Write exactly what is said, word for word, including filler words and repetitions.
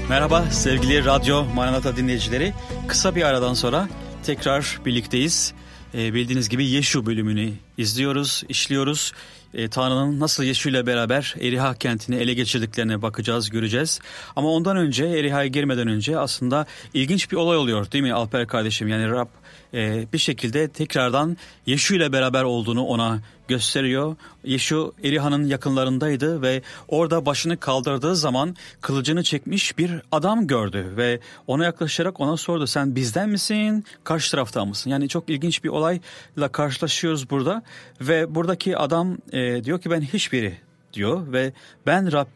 Merhaba sevgili Radyo Maranata dinleyicileri. Kısa bir aradan sonra tekrar birlikteyiz. Ee, bildiğiniz gibi Yeşu bölümünü izliyoruz, işliyoruz. Ee, Tanrı'nın nasıl Yeşu ile beraber Eriha kentini ele geçirdiklerine bakacağız, göreceğiz. Ama ondan önce, Eriha'ya girmeden önce aslında ilginç bir olay oluyor değil mi Alper kardeşim? Yani Rab e, bir şekilde tekrardan Yeşu ile beraber olduğunu ona gösteriyor. Yeşu Eriha'nın yakınlarındaydı ve orada başını kaldırdığı zaman kılıcını çekmiş bir adam gördü ve ona yaklaşarak ona sordu, sen bizden misin, karşı taraftan mısın? Yani çok ilginç bir olayla karşılaşıyoruz burada ve buradaki adam e, diyor ki ben hiçbiri diyor ve ben Rab